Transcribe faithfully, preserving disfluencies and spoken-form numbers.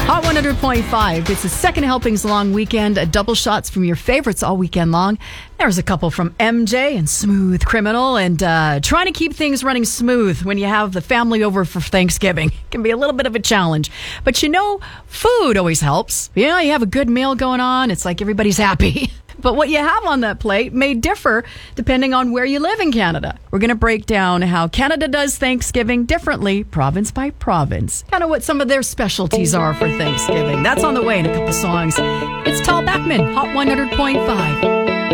Hot one hundred point five. It's a second helpings long weekend. A double shots from your favorites all weekend long. There's a couple from M J and Smooth Criminal. And uh, trying to keep things running smooth when you have the family over for Thanksgiving can be a little bit of a challenge. But you know, food always helps. You know, you have a good meal going on. It's like everybody's happy. But what you have on that plate may differ depending on where you live in Canada. We're going to break down how Canada does Thanksgiving differently, province by province. Kind of what some of their specialties are for Thanksgiving. That's on the way in a couple songs. It's Tal Bachman, Hot one hundred point five.